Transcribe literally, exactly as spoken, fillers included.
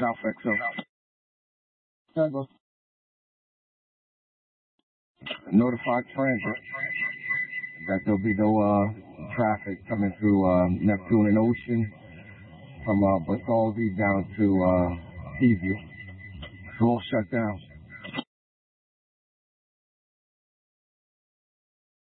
South X O. Tango. Notify transit that there'll be no uh, traffic coming through uh, Neptune and Ocean from uh, Bartholdi down to uh, Peavey. It's all shut down.